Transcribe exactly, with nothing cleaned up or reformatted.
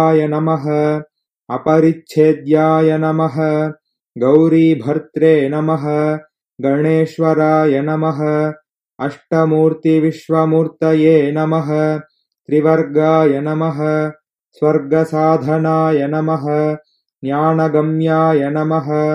अखण्डाय नमः अपरिच्छेद्याय नमः गौरीभर्त्रे नमः गणेश्वराय नमः अष्टमूर्तिविश्वमूर्तये नमः त्रिवर्गाय नमः स्वर्गसाधनाय नमः ज्ञानगम्याय नमः